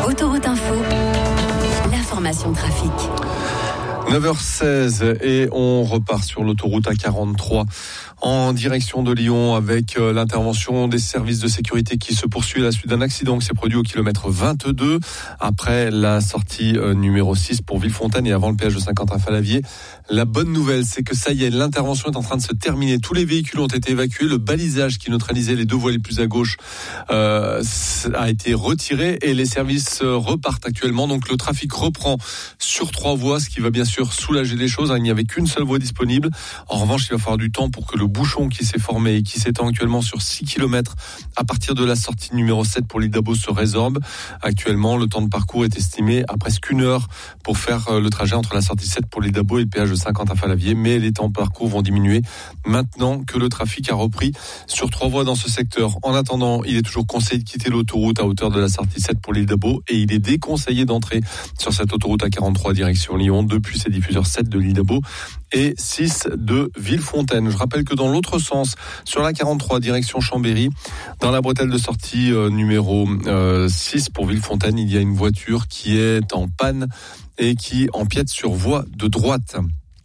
Autoroute Info, l'information trafic. 9h16 et on repart sur l'autoroute A43 en direction de Lyon avec l'intervention des services de sécurité qui se poursuit à la suite d'un accident qui s'est produit au kilomètre 22 après la sortie numéro 6 pour Villefontaine et avant le péage de Saint-Quentin-Fallavier. La bonne nouvelle, c'est que ça y est, l'intervention est en train de se terminer. Tous les véhicules ont été évacués. Le balisage qui neutralisait les deux voies les plus à gauche a été retiré et les services repartent actuellement. Donc le trafic reprend sur 3 voies, ce qui va bien sûr soulager les choses. Il n'y avait qu'une seule voie disponible. En revanche, il va falloir du temps pour que le bouchon qui s'est formé et qui s'étend actuellement sur 6 km à partir de la sortie numéro 7 pour l'île d'Abo se résorbe. Actuellement, le temps de parcours est estimé à presque 1 heure pour faire le trajet entre la sortie 7 pour l'île d'Abo et le péage de Saint-Quentin-Fallavier. Mais les temps de parcours vont diminuer maintenant que le trafic a repris sur 3 voies dans ce secteur. En attendant, il est toujours conseillé de quitter l'autoroute à hauteur de la sortie 7 pour l'île d'Abo et il est déconseillé d'entrer sur cette autoroute A43 direction Lyon depuis ces diffuseurs 7 de l'île d'Abo et 6 de Villefontaine. Je rappelle que dans l'autre sens, sur la 43 direction Chambéry, dans la bretelle de sortie numéro 6 pour Villefontaine, il y a une voiture qui est en panne et qui empiète sur voie de droite.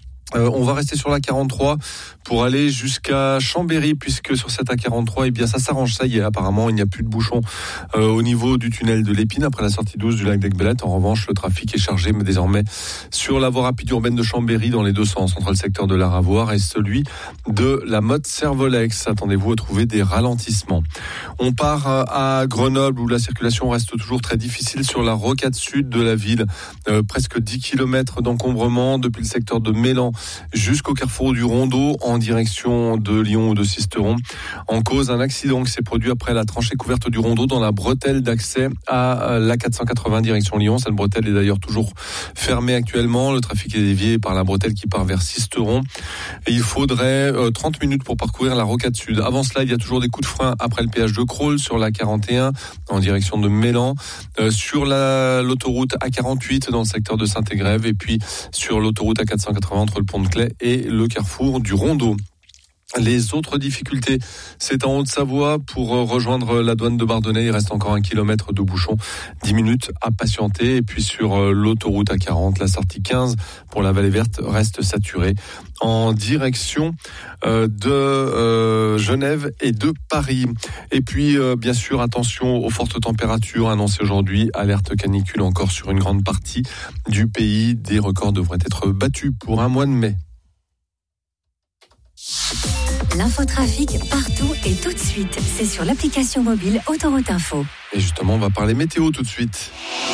On va rester sur la 43 pour aller jusqu'à Chambéry puisque sur cette A43, eh bien ça s'arrange, ça y est, apparemment il n'y a plus de bouchons au niveau du tunnel de l'Épine après la sortie 12 du lac d'Aiguebelette. En revanche, le trafic est chargé mais désormais sur la voie rapide urbaine de Chambéry dans les deux sens, entre le secteur de la Ravoire et celui de la Motte-Servolex. Attendez-vous à trouver des ralentissements. On part à Grenoble où la circulation reste toujours très difficile sur la rocade sud de la ville. Presque 10 km d'encombrement depuis le secteur de Mélan jusqu'au carrefour du Rondeau en direction de Lyon ou de Sisteron. En cause, un accident qui s'est produit après la tranchée couverte du Rondeau dans la bretelle d'accès à la 480 direction Lyon. Cette bretelle est d'ailleurs toujours fermée actuellement. Le trafic est dévié par la bretelle qui part vers Sisteron. Et il faudrait 30 minutes pour parcourir la rocade sud. Avant cela, il y a toujours des coups de frein après le péage de Crolles sur la 41 en direction de Mélan, sur l'autoroute A48 dans le secteur de Saint-Égrève et puis sur l'autoroute A480 entre le pont de Claye et le carrefour du Rondeau. Les autres difficultés, c'est en Haute-Savoie pour rejoindre la douane de Bardonnay. Il reste encore 1 kilomètre de bouchon, 10 minutes à patienter. Et puis sur l'autoroute A40, la sortie 15 pour la Vallée Verte reste saturée en direction de Genève et de Paris. Et puis bien sûr, attention aux fortes températures annoncées aujourd'hui. Alerte canicule encore sur une grande partie du pays. Des records devraient être battus pour un mois de mai. L'infotrafic partout et tout de suite. C'est sur l'application mobile Autoroute Info. Et justement, on va parler météo tout de suite.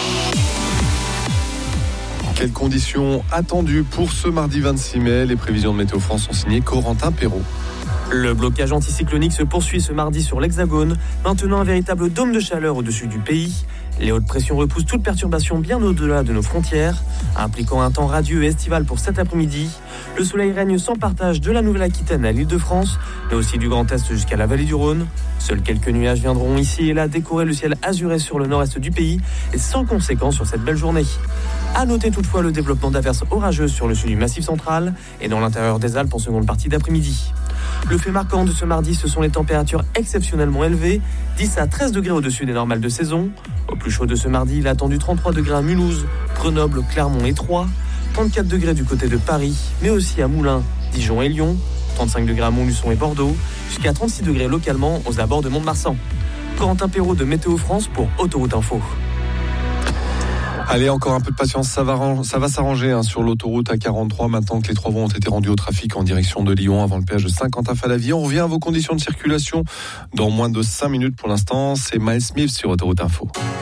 Quelles conditions attendues pour ce mardi 26 mai? Les prévisions de Météo France sont signées Corentin Perrault. Le blocage anticyclonique se poursuit ce mardi sur l'Hexagone, maintenant un véritable dôme de chaleur au-dessus du pays. Les hautes pressions repoussent toute perturbation bien au-delà de nos frontières, impliquant un temps radieux et estival pour cet après-midi. Le soleil règne sans partage de la Nouvelle-Aquitaine à l'Île-de-France, mais aussi du Grand Est jusqu'à la vallée du Rhône. Seuls quelques nuages viendront ici et là décorer le ciel azuré sur le nord-est du pays et sans conséquence sur cette belle journée. À noter toutefois le développement d'averses orageuses sur le sud du Massif central et dans l'intérieur des Alpes en seconde partie d'après-midi. Le fait marquant de ce mardi, ce sont les températures exceptionnellement élevées, 10 à 13 degrés au-dessus des normales de saison. Au plus chaud de ce mardi, il a attendu 33 degrés à Mulhouse, Grenoble, Clermont et Troyes, 34 degrés du côté de Paris, mais aussi à Moulins, Dijon et Lyon, 35 degrés à Montluçon et Bordeaux, jusqu'à 36 degrés localement aux abords de Mont-de-Marsan. Corentin Perrault de Météo France pour Autoroute Info. Allez, encore un peu de patience, ça va s'arranger sur l'autoroute A43 maintenant que les 3 voies ont été rendues au trafic en direction de Lyon avant le péage de Saint-Quentin-Fallavier. On revient à vos conditions de circulation dans moins de 5 minutes pour l'instant. C'est Miles Smith sur Autoroute Info.